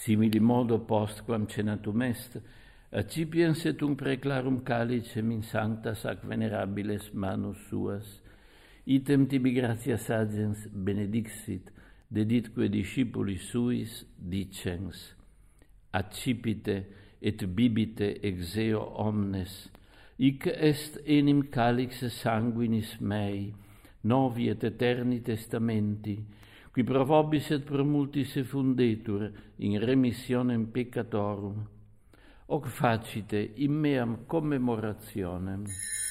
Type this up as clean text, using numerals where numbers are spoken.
Similimodo postquam cenatum est, accipiens et preclarum calicem in sanctas ac venerabiles manus suas, item tibi gratias agens benedixit, deditque discipulis suis, dicens, accipite et bibite ex eo omnes, hic est enim calix sanguinis mei, novi et eterni testamenti, qui pro vobis et pro multis effundetur in remissionem peccatorum, hoc facite in meam commemorationem.